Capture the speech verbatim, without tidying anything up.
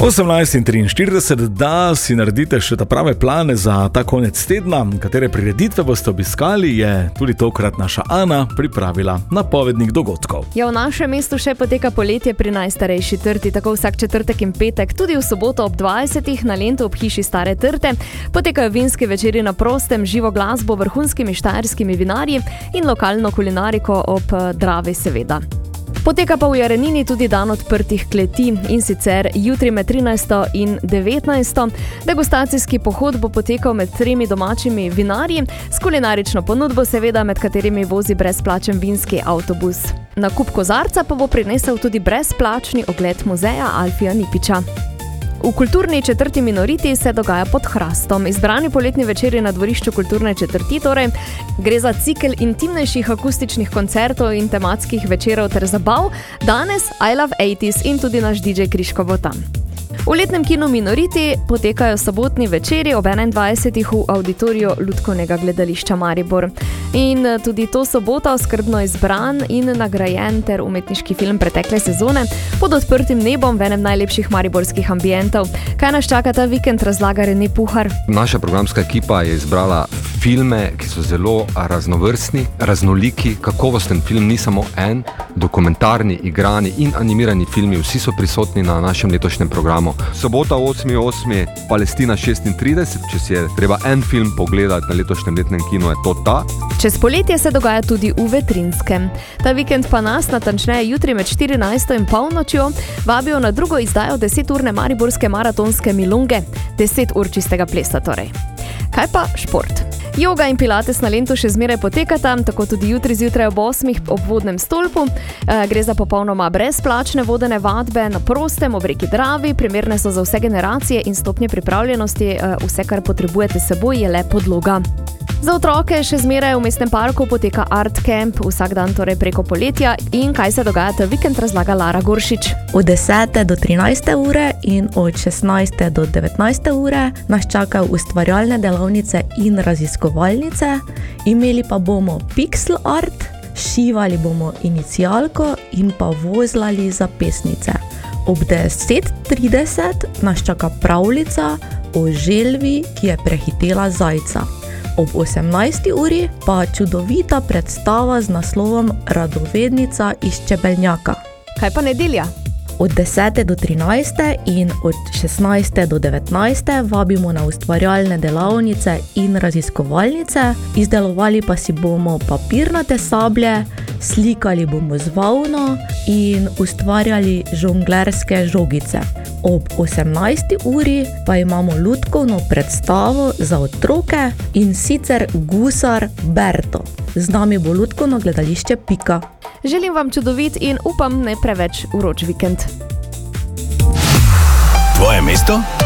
osemnajst in triinštirideset, da si naredite še ta prave plane za ta konec tedna, katere prireditve boste obiskali, je tudi tokrat naša Ana pripravila napovednik dogodkov. Ja, v našem mestu še poteka poletje pri najstarejši trti, tako vsak četrtek in petek, tudi v soboto ob dvajsetih na Lentu ob hiši Stare trte. Potekajo vinski večeri na prostem, živo glasbo, vrhunskimi štajerskimi vinarji in lokalno kulinariko ob Dravi seveda. Poteka pa v Jarenini tudi dan odprtih kleti, in sicer jutri med trinajsto in devetnajsto. Degustacijski pohod bo potekal med tremi domačimi vinarji, s kulinarično ponudbo seveda, med katerimi vozi brezplačen vinski avtobus. Nakup kozarca pa bo prinesel tudi brezplačni ogled muzeja Alfija Nipiča. V kulturni četrti Minoriti se dogaja pod hrastom. Izbrani poletni večeri na dvorišču kulturne četrti, torej gre za cikel intimnejših akustičnih koncertov in tematskih večerov ter zabav. Danes I Love osemdesete in tudi naš D J Kriško bo tam. V letnem kinu Minoriti potekajo sobotni večeri ob enaindvajsetih v auditoriju Lutkovnega gledališča Maribor. In tudi to sobota skrbno izbran in nagrajen ter umetniški film pretekle sezone pod odprtim nebom v enem najlepših mariborskih ambientov. Kaj nas čaka ta vikend, razlaga Rene Puhar. Naša programska ekipa je izbrala filme, ki so zelo raznovrstni, raznoliki, kakovosten film, ni samo en, dokumentarni, igrani in animirani filmi, vsi so prisotni na našem letošnjem programu. Sobota osmi osmi Palestina šestintrideset, če si je treba en film pogledati na letošnjem letnem kinu, je to ta. Čez poletje se dogaja tudi v Vetrinskem. Ta vikend pa nas, natančneje jutri med štirinajsto in polnočjo, vabijo na drugo izdajo deseturne mariborske maratonske milonge, deset ur čistega plesa torej. Kaj pa šport? Joga in pilates na Lentu še zmeraj potekata, tako tudi jutri zjutraj ob osmih ob vodnem stolpu. E, gre za popolnoma brezplačne vodene vadbe na prostem ob reki Dravi, primerne so za vse generacije in stopnje pripravljenosti, e, vse, kar potrebujete s seboj, je le podloga. Za otroke še zmeraj v mestnem parku poteka Art Camp, vsak dan torej preko poletja. In kaj se dogaja ta vikend, razlaga Lara Goršič. Od desete do trinajste ure in od šestnajste do devetnajste ure nas čakajo ustvarjalne delavnice in raziskovalnice. Imeli pa bomo pixel art, šivali bomo inicialko in pa vozlali zapesnice. Ob deset trideset nas čaka pravljica o želvi, ki je prehitela zajca. Ob osemnajsti uri pa čudovita predstava z naslovom Radovednica iz Čebelnjaka. Kaj pa nedelja? Od desete do trinajste in od šestnajste do devetnajste vabimo na ustvarjalne delavnice in raziskovalnice. Izdelovali pa si bomo papirnate sablje, slikali bomo z volno in ustvarjali žonglerske žogice. Ob osemnajsti uri pa imamo lutkovno predstavo za otroke, in sicer Gusar Berto. Z nami bo lutkovno gledališče Pika. Želim vam čudovit in upam ne preveč vroč vikend. Tvoje mesto?